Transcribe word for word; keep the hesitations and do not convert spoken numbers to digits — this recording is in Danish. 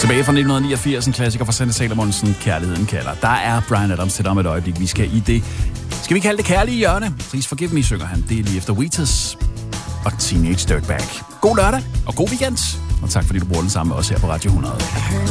Tilbage fra nitten niogfirs, en klassiker fra Sanne Salomonsen, Kærligheden kalder. Der er Bryan Adams til dig om et øjeblik. Vi skal i det, skal vi kalde det kærlige hjørne? Please forgive me, synger han. Det er lige efter Wheatus og Teenage Dirtbag. God lørdag og god weekend. Og tak fordi du bruger den sammen med os her på Radio hundrede.